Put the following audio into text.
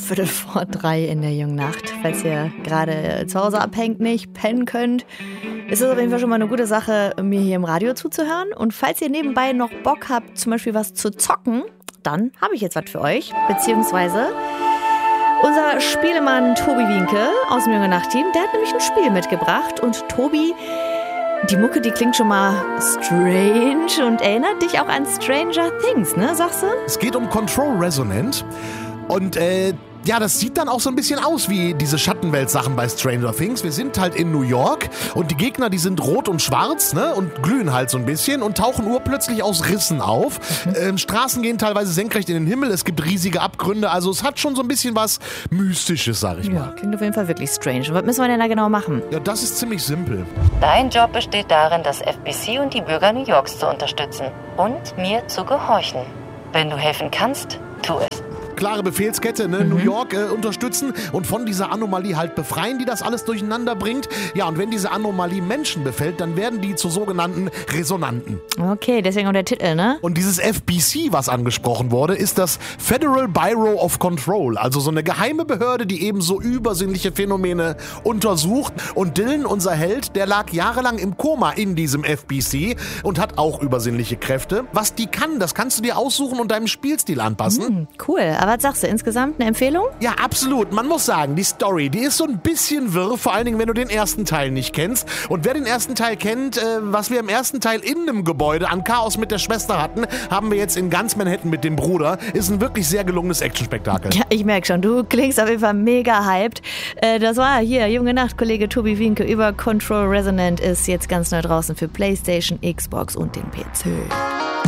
3:15 in der jungen Nacht. Falls ihr gerade zu Hause abhängt, nicht pennen könnt, ist es auf jeden Fall schon mal eine gute Sache, mir hier im Radio zuzuhören. Und falls ihr nebenbei noch Bock habt, zum Beispiel was zu zocken, dann habe ich jetzt was für euch. Beziehungsweise unser Spielemann Tobi Wienke aus dem Junge Nacht Team, der hat nämlich ein Spiel mitgebracht. Und Tobi, die Mucke, die klingt schon mal strange und erinnert dich auch an Stranger Things, ne, sagst du? Es geht um Control Resonant und ja, das sieht dann auch so ein bisschen aus wie diese Schattenwelt-Sachen bei Stranger Things. Wir sind halt in New York und die Gegner, die sind rot und schwarz, ne, und glühen halt so ein bisschen und tauchen urplötzlich aus Rissen auf. Straßen gehen teilweise senkrecht in den Himmel, es gibt riesige Abgründe, also es hat schon so ein bisschen was Mystisches, sag ich mal. Ja, klingt auf jeden Fall wirklich strange. Und was müssen wir denn da genau machen? Ja, das ist ziemlich simpel. Dein Job besteht darin, das FBC und die Bürger New Yorks zu unterstützen und mir zu gehorchen. Wenn du helfen kannst, tu es. Klare Befehlskette, ne? New York unterstützen und von dieser Anomalie halt befreien, die das alles durcheinander bringt. Ja, und wenn diese Anomalie Menschen befällt, dann werden die zu sogenannten Resonanten. Okay, deswegen auch der Titel, ne? Und dieses FBC, was angesprochen wurde, ist das Federal Bureau of Control, also so eine geheime Behörde, die eben so übersinnliche Phänomene untersucht. Und Dylan, unser Held, der lag jahrelang im Koma in diesem FBC und hat auch übersinnliche Kräfte. Was die kann, das kannst du dir aussuchen und deinem Spielstil anpassen. Cool, aber was sagst du, insgesamt eine Empfehlung? Ja, absolut. Man muss sagen, die Story, die ist so ein bisschen wirr, vor allen Dingen, wenn du den ersten Teil nicht kennst. Und wer den ersten Teil kennt, was wir im ersten Teil in einem Gebäude an Chaos mit der Schwester hatten, haben wir jetzt in ganz Manhattan mit dem Bruder. Ist ein wirklich sehr gelungenes Actionspektakel. Ja, ich merke schon, du klingst auf jeden Fall mega hyped. Das war hier, Junge Nacht, Kollege Tobi Wienke über Control Resonant ist jetzt ganz neu draußen für PlayStation, Xbox und den PC.